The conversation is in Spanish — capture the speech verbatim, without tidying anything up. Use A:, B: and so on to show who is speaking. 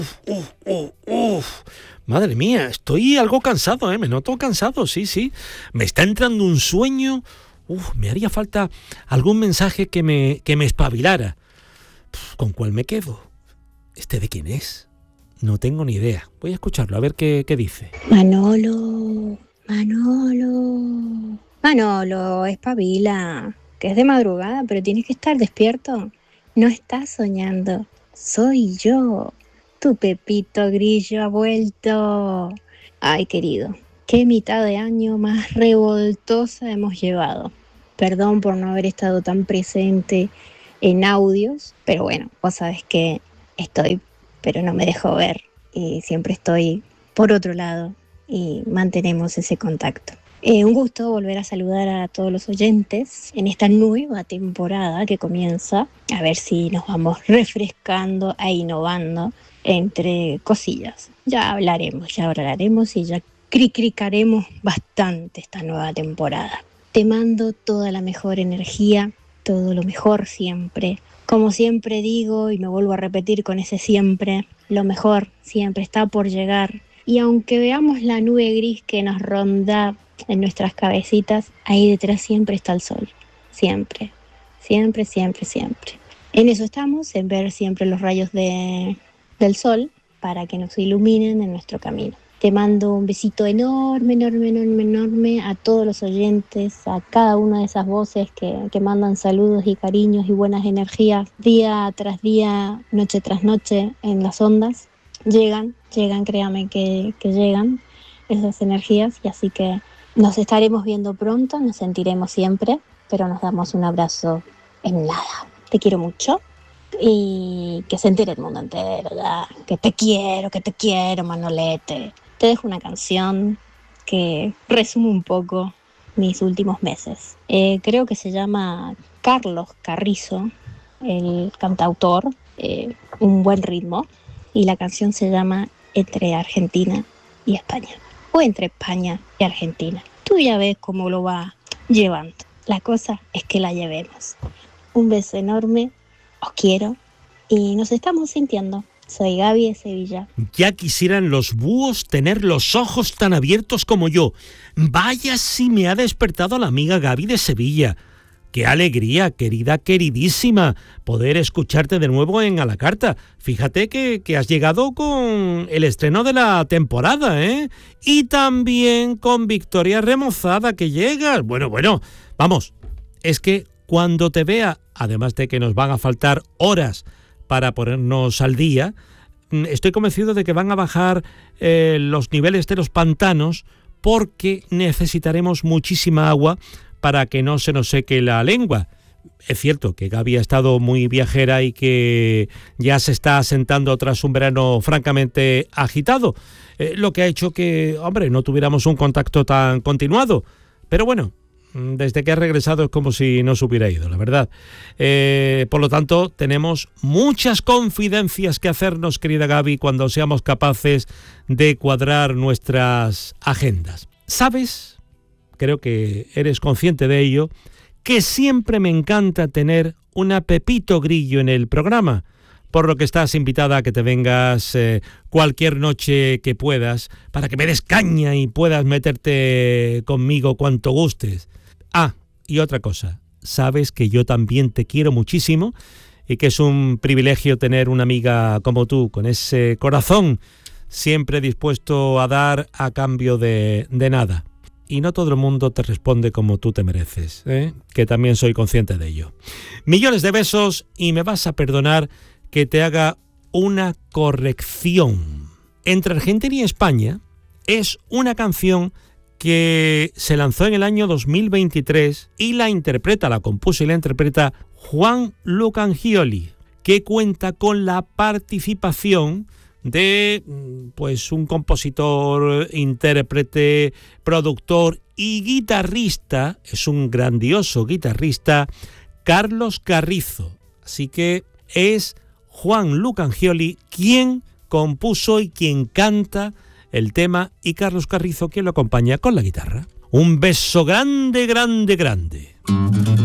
A: Uf, uf, uf. Madre mía, estoy algo cansado, ¿eh? Me noto cansado, sí, sí. Me está entrando un sueño. Uf, me haría falta algún mensaje que me, que me espabilara. Uf, ¿con cuál me quedo? ¿Este de quién es? No tengo ni idea. Voy a escucharlo, a ver qué, qué dice.
B: Manolo, Manolo, Manolo, espabila, que es de madrugada, pero tienes que estar despierto. No estás soñando, soy yo, tu Pepito Grillo ha vuelto. Ay, querido, qué mitad de año más revoltosa hemos llevado. Perdón por no haber estado tan presente en audios, pero bueno, vos sabés que estoy, pero no me dejo ver y siempre estoy por otro lado y mantenemos ese contacto. Eh, un gusto volver a saludar a todos los oyentes en esta nueva temporada que comienza, a ver si nos vamos refrescando e innovando entre cosillas. Ya hablaremos, ya hablaremos y ya cricricaremos bastante esta nueva temporada. Te mando toda la mejor energía, todo lo mejor siempre. Como siempre digo y me vuelvo a repetir con ese siempre, lo mejor siempre está por llegar. Y aunque veamos la nube gris que nos ronda en nuestras cabecitas, ahí detrás siempre está el sol. Siempre, siempre, siempre, siempre. En eso estamos, en ver siempre los rayos de, del sol para que nos iluminen en nuestro camino. Te mando un besito enorme, enorme, enorme, enorme a todos los oyentes, a cada una de esas voces que, que mandan saludos y cariños y buenas energías día tras día, noche tras noche en las ondas. Llegan, llegan, créame que, que llegan esas energías y así que nos estaremos viendo pronto, nos sentiremos siempre, pero nos damos un abrazo en nada. Te quiero mucho y que se entere el mundo entero, ya. Que te quiero, que te quiero, Manolete. Te dejo una canción que resume un poco mis últimos meses. Eh, creo que se llama Carlos Carrizo, el cantautor, eh, un buen ritmo, y la canción se llama Entre Argentina y España, o Entre España y Argentina. Tú ya ves cómo lo va llevando. La cosa es que la llevemos. Un beso enorme, os quiero y nos estamos sintiendo. Soy Gaby de Sevilla.
A: Ya quisieran los búhos tener los ojos tan abiertos como yo. Vaya si me ha despertado la amiga Gaby de Sevilla. ¡Qué alegría, querida, queridísima, poder escucharte de nuevo en A la Carta! Fíjate que, que has llegado con el estreno de la temporada, ¿eh? Y también con Victoria Remozada, que llegas. Bueno, bueno, vamos, es que cuando te vea, además de que nos van a faltar horas para ponernos al día, estoy convencido de que van a bajar eh, los niveles de los pantanos porque necesitaremos muchísima agua para que no se nos seque la lengua. Es cierto que Gaby ha estado muy viajera y que ya se está asentando tras un verano francamente agitado, eh, lo que ha hecho que, hombre, no tuviéramos un contacto tan continuado. Pero bueno, desde que ha regresado es como si no se hubiera ido, la verdad. Eh, por lo tanto, tenemos muchas confidencias que hacernos, querida Gaby, cuando seamos capaces de cuadrar nuestras agendas. ¿Sabes? Creo que eres consciente de ello, que siempre me encanta tener una Pepito Grillo en el programa, por lo que estás invitada a que te vengas eh, cualquier noche que puedas, para que me des caña y puedas meterte conmigo cuanto gustes. Ah, y otra cosa, sabes que yo también te quiero muchísimo y que es un privilegio tener una amiga como tú, con ese corazón siempre dispuesto a dar a cambio de, de nada. Y no todo el mundo te responde como tú te mereces, ¿eh? Que también soy consciente de ello. Millones de besos y me vas a perdonar que te haga una corrección. Entre Argentina y España es una canción que se lanzó en el año dos mil veintitrés y la interpreta, la compuso y la interpreta Juan Lucangioli, que cuenta con la participación de pues un compositor, intérprete, productor y guitarrista, es un grandioso guitarrista, Carlos Carrizo. Así que es Juan Lucangioli quien compuso y quien canta el tema y Carlos Carrizo quien lo acompaña con la guitarra. Un beso grande, grande, grande.